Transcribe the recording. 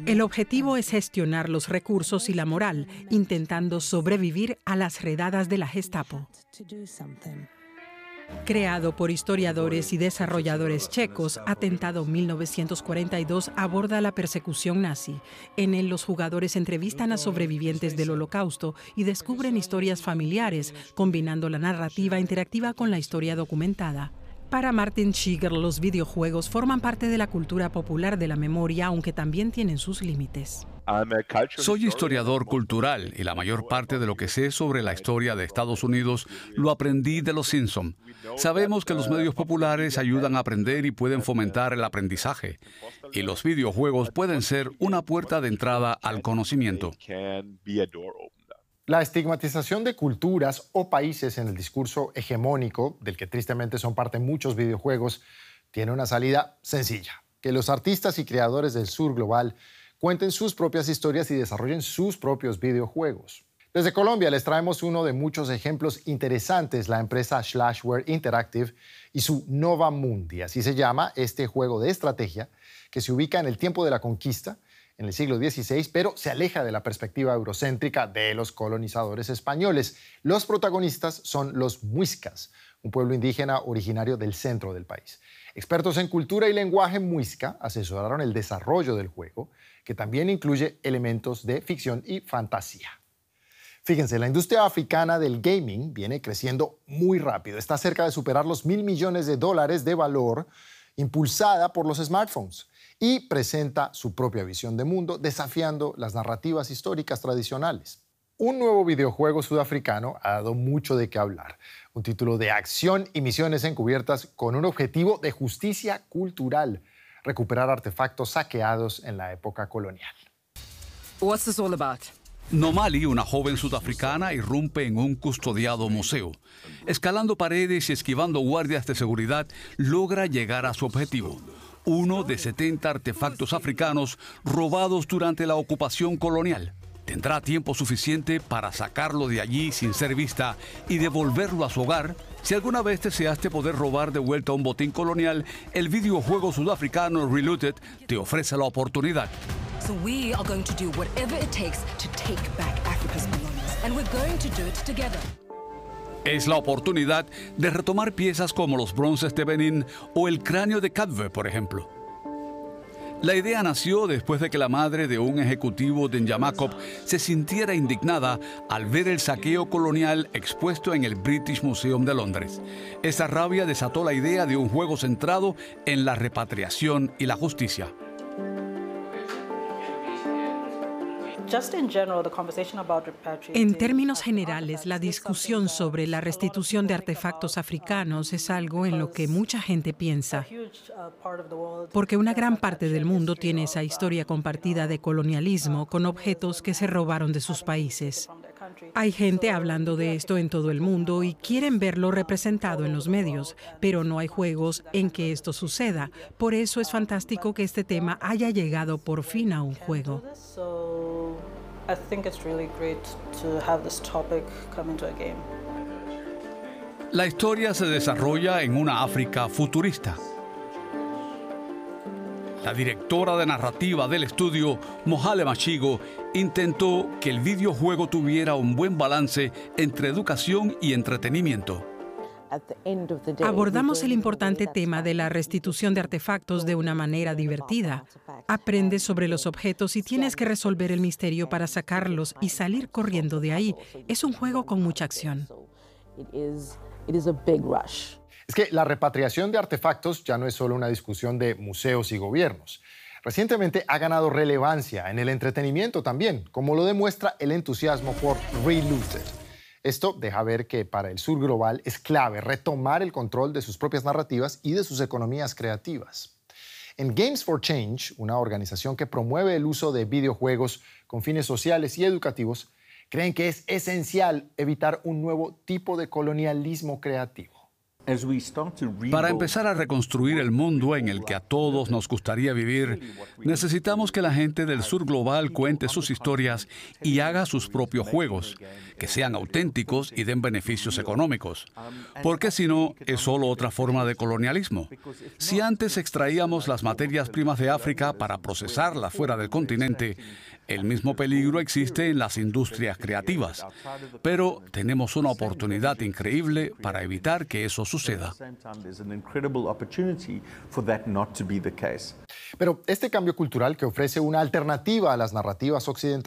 El objetivo es gestionar los recursos y la moral, intentando sobrevivir a las redadas de la Gestapo. Creado por historiadores y desarrolladores checos, Atentado 1942 aborda la persecución nazi. En él, los jugadores entrevistan a sobrevivientes del Holocausto y descubren historias familiares, combinando la narrativa interactiva con la historia documentada. Para Martin Schieger, los videojuegos forman parte de la cultura popular de la memoria, aunque también tienen sus límites. Soy historiador cultural y la mayor parte de lo que sé sobre la historia de Estados Unidos lo aprendí de Los Simpson. Sabemos que los medios populares ayudan a aprender y pueden fomentar el aprendizaje. Y los videojuegos pueden ser una puerta de entrada al conocimiento. La estigmatización de culturas o países en el discurso hegemónico, del que tristemente son parte muchos videojuegos, tiene una salida sencilla: que los artistas y creadores del sur global cuenten sus propias historias y desarrollen sus propios videojuegos. Desde Colombia les traemos uno de muchos ejemplos interesantes, la empresa Slashware Interactive y su Nova Mundi. Así se llama este juego de estrategia que se ubica en el tiempo de la conquista, en el siglo XVI, pero se aleja de la perspectiva eurocéntrica de los colonizadores españoles. Los protagonistas son los muiscas, un pueblo indígena originario del centro del país. Expertos en cultura y lenguaje muisca asesoraron el desarrollo del juego, que también incluye elementos de ficción y fantasía. Fíjense, la industria africana del gaming viene creciendo muy rápido. Está cerca de superar los $1.000 millones de valor, impulsada por los smartphones, y presenta su propia visión de mundo, desafiando las narrativas históricas tradicionales. Un nuevo videojuego sudafricano ha dado mucho de qué hablar. Un título de acción y misiones encubiertas con un objetivo de justicia cultural: recuperar artefactos saqueados en la época colonial. What's this all about? Nomali, una joven sudafricana, irrumpe en un custodiado museo. Escalando paredes y esquivando guardias de seguridad, logra llegar a su objetivo: uno de 70 artefactos africanos robados durante la ocupación colonial. ¿Tendrá tiempo suficiente para sacarlo de allí sin ser vista y devolverlo a su hogar? Si alguna vez deseaste poder robar de vuelta un botín colonial, el videojuego sudafricano Relooted te ofrece la oportunidad. So we are going to do whatever it takes to take back Africa's belongings, and we're going to do it together. Es la oportunidad de retomar piezas como los bronces de Benín o el cráneo de Katwe, por ejemplo. La idea nació después de que la madre de un ejecutivo de Nyamakop se sintiera indignada al ver el saqueo colonial expuesto en el British Museum de Londres. Esa rabia desató la idea de un juego centrado en la repatriación y la justicia. En términos generales, la discusión sobre la restitución de artefactos africanos es algo en lo que mucha gente piensa, porque una gran parte del mundo tiene esa historia compartida de colonialismo con objetos que se robaron de sus países. Hay gente hablando de esto en todo el mundo y quieren verlo representado en los medios, pero no hay juegos en que esto suceda. Por eso es fantástico que este tema haya llegado por fin a un juego. La historia se desarrolla en una África futurista. La directora de narrativa del estudio, Mohale Mashigo, intentó que el videojuego tuviera un buen balance entre educación y entretenimiento. Abordamos el importante tema de la restitución de artefactos de una manera divertida. Aprendes sobre los objetos y tienes que resolver el misterio para sacarlos y salir corriendo de ahí. Es un juego con mucha acción. Es que la repatriación de artefactos ya no es solo una discusión de museos y gobiernos. Recientemente ha ganado relevancia en el entretenimiento también, como lo demuestra el entusiasmo por Relooted. Esto deja ver que para el sur global es clave retomar el control de sus propias narrativas y de sus economías creativas. En Games for Change, una organización que promueve el uso de videojuegos con fines sociales y educativos, creen que es esencial evitar un nuevo tipo de colonialismo creativo. Para empezar a reconstruir el mundo en el que a todos nos gustaría vivir, necesitamos que la gente del sur global cuente sus historias y haga sus propios juegos, que sean auténticos y den beneficios económicos. Porque si no, es solo otra forma de colonialismo. Si antes extraíamos las materias primas de África para procesarlas fuera del continente, el mismo peligro existe en las industrias creativas. Pero tenemos una oportunidad increíble para evitar que eso suceda. Pero este cambio cultural que ofrece una alternativa a las narrativas occidentales